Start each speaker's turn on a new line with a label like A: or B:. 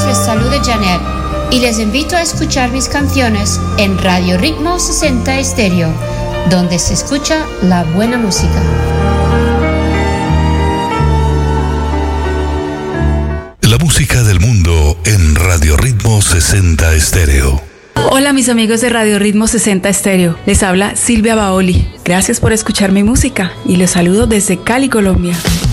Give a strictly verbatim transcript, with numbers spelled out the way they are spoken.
A: les saluda Janet y les invito a escuchar mis canciones en Radio Ritmo sesenta Estéreo, donde se escucha la buena música.
B: La música del mundo en Radio Ritmo sesenta Estéreo.
C: Hola mis amigos de Radio Ritmo sesenta Estéreo, les habla Silvia Baoli. Gracias por escuchar mi música y los saludo desde Cali, Colombia.